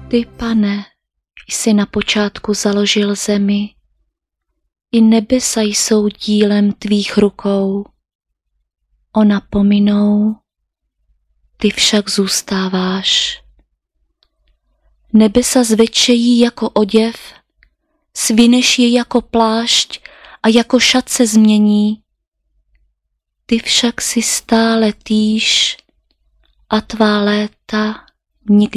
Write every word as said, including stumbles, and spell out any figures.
Ty, Pane, jsi na počátku založil zemi, i nebesa jsou dílem tvých rukou. Ona pominou, ty však zůstáváš. Nebesa zvečejí jako oděv, svineš je jako plášť a jako šat se změní. Ty však si stále týž a tvá léta nikdy